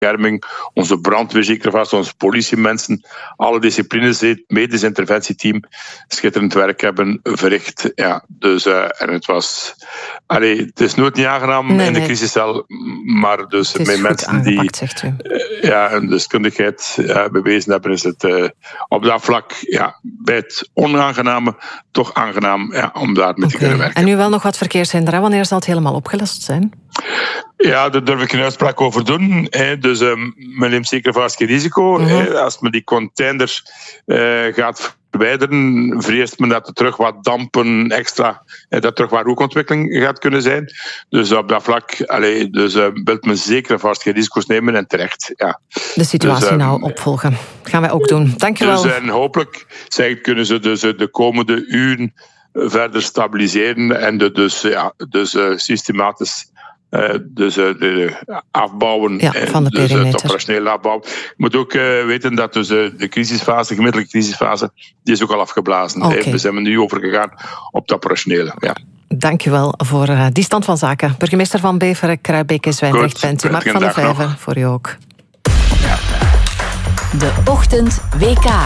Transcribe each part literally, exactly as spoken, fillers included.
bescherming, onze brandweer zeker vast, onze politiemensen, alle disciplines, het medisch interventieteam, schitterend werk hebben verricht. Ja, dus, uh, en het was... Allee, het is nooit niet aangenaam nee, in de nee. crisiscel, maar dus met mensen die uh, ja, een deskundigheid uh, bewezen hebben, is het uh, op dat vlak ja, bij het onaangename toch aangenaam ja, om daarmee okay. te kunnen werken. En nu wel nog wat verkeershinder, hè? Wanneer zal het helemaal opgelost zijn? Ja, daar durf ik een uitspraak over doen. Hè. Dus um, men neemt zeker vast geen risico. Mm-hmm. Hè. Als men die containers uh, gaat verwijderen, vreest men dat er terug wat dampen extra, hè, dat er terug wat rookontwikkeling gaat kunnen zijn. Dus op dat vlak allee, dus, uh, wil men zeker vast geen risico's nemen en terecht. Ja. De situatie dus, um, nou opvolgen. Gaan wij ook doen. Dank je wel. Dus, en hopelijk zeg, kunnen ze dus de komende uren verder stabiliseren en de, dus, ja, dus uh, systematisch Uh, dus uh, de afbouwen, ja, van de dus perimeter. Het operationeel afbouwen. Je moet ook uh, weten dat dus, uh, de crisisfase, de gemiddelde crisisfase, die is ook al afgeblazen. Okay. We zijn nu overgegaan op het operationele. Ja. Dank u wel voor uh, die stand van zaken. Burgemeester van Beveren, Kruijbeke, Zwijndrecht bent u. Mark van der Vijven, voor u ook. Ja. De Ochtend W K.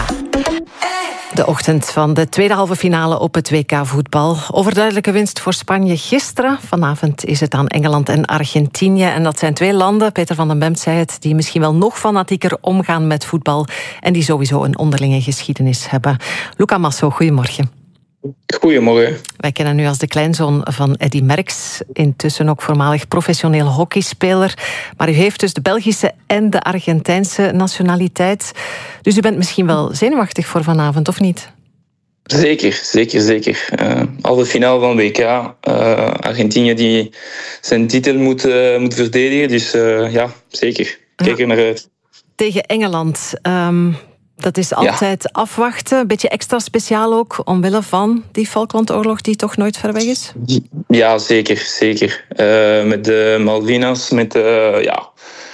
De ochtend van de tweede halve finale op het W K voetbal. Overduidelijke winst voor Spanje gisteren. Vanavond is het aan Engeland en Argentinië. En dat zijn twee landen, Peter van den Bemt zei het, die misschien wel nog fanatieker omgaan met voetbal en die sowieso een onderlinge geschiedenis hebben. Luca Masso, goedemorgen. Goedemorgen. Wij kennen u als de kleinzoon van Eddy Merckx, intussen ook voormalig professioneel hockeyspeler. Maar u heeft dus de Belgische en de Argentijnse nationaliteit. Dus u bent misschien wel zenuwachtig voor vanavond, of niet? Zeker, zeker, zeker. Uh, al de finale van W K. Uh, Argentinië die zijn titel moet, uh, moet verdedigen. Dus uh, ja, zeker. Kijk er naar uit. Tegen Engeland... Um... Dat is altijd ja. afwachten. Een beetje extra speciaal ook, omwille van die Falklandoorlog die toch nooit ver weg is? Ja, zeker. zeker. Uh, met de Malvinas, met uh, ja,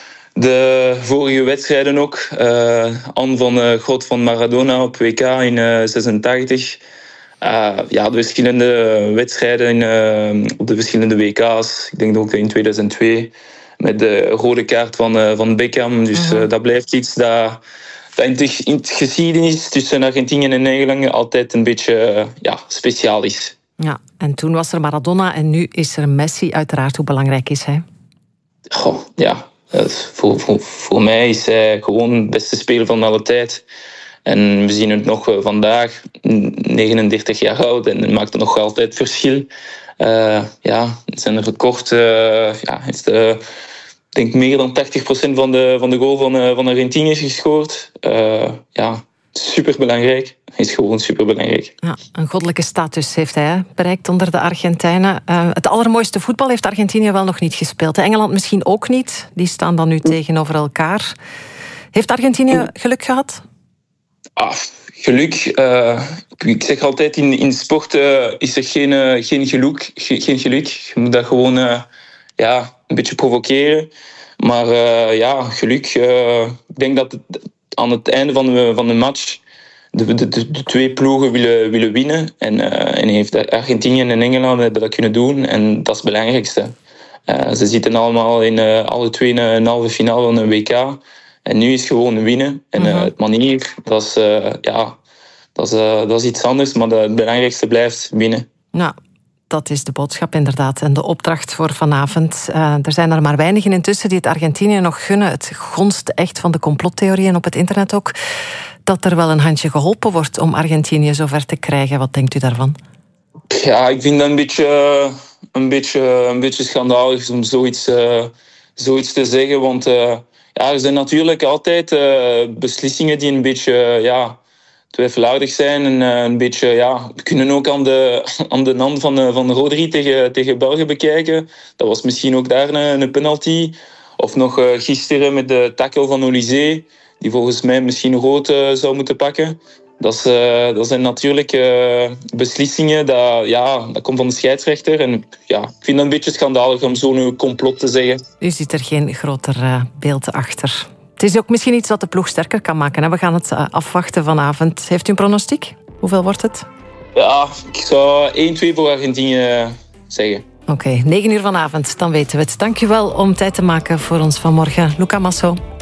de vorige wedstrijden ook. Uh, An van uh, God van Maradona op W K in uh, zesentachtig. Uh, ja, de verschillende wedstrijden in, uh, op de verschillende W K's. Ik denk ook in tweeduizend twee. Met de rode kaart van, uh, van Beckham. Dus uh, dat blijft iets dat... dat in de geschiedenis tussen Argentinië en Nederland altijd een beetje uh, ja, speciaal is. Ja, en toen was er Maradona en nu is er Messi. Uiteraard, hoe belangrijk is hij? Goh, ja, voor, voor, voor mij is hij gewoon de beste speler van alle tijd. En we zien het nog vandaag, negenendertig jaar oud, en het maakt nog altijd verschil. Uh, ja, zijn record uh, ja, is de... Ik denk meer dan tachtig procent van de, van de goal van, uh, van Argentinië is gescoord. Uh, ja, superbelangrijk. Hij is gewoon superbelangrijk. Ja, een goddelijke status heeft hij hè, bereikt onder de Argentijnen. Uh, het allermooiste voetbal heeft Argentinië wel nog niet gespeeld. Engeland misschien ook niet. Die staan dan nu tegenover elkaar. Heeft Argentinië geluk gehad? Ah, geluk. Uh, ik zeg altijd, in, in sport uh, is er geen, uh, geen, geluk, geen geluk. Je moet dat gewoon... Uh, ja, een beetje provoceren. Maar uh, ja, geluk. Uh, ik denk dat het, aan het einde van de, van de match de, de, de, de twee ploegen willen, willen winnen. En, uh, en heeft Argentinië en Engeland hebben dat kunnen doen. En dat is het belangrijkste. Uh, ze zitten allemaal in uh, alle twee in een halve finale van een W K. En nu is het gewoon winnen. En uh, het manier, dat is, uh, ja, dat, is, uh, dat is iets anders. Maar het belangrijkste blijft winnen. Nou. Dat is de boodschap inderdaad en de opdracht voor vanavond. Uh, er zijn er maar weinigen intussen die het Argentinië nog gunnen. Het gonst echt van de complottheorieën op het internet ook. Dat er wel een handje geholpen wordt om Argentinië zover te krijgen. Wat denkt u daarvan? Ja, ik vind dat een beetje, een beetje, een beetje schandalig om zoiets, uh, zoiets te zeggen. Want uh, ja, er zijn natuurlijk altijd uh, beslissingen die een beetje... Uh, ja, twijfelaardig zijn en uh, een beetje, ja, we kunnen ook aan de, aan de hand van, uh, van Rodri tegen, tegen België bekijken. Dat was misschien ook daar een, een penalty. Of nog uh, gisteren met de tackle van Olysée, die volgens mij misschien rood uh, zou moeten pakken. Dat, is, uh, dat zijn natuurlijk uh, beslissingen, dat, ja, dat komt van de scheidsrechter. En ja, ik vind dat een beetje schandalig om zo'n complot te zeggen. U ziet er geen groter uh, beeld achter. Het is ook misschien iets dat de ploeg sterker kan maken. Hè? We gaan het afwachten vanavond. Heeft u een pronostiek? Hoeveel wordt het? Ja, ik zou één twee voor Argentinië zeggen. Oké, Oké, okay, negen uur vanavond, dan weten we het. Dank je wel om tijd te maken voor ons vanmorgen. Luca Masso.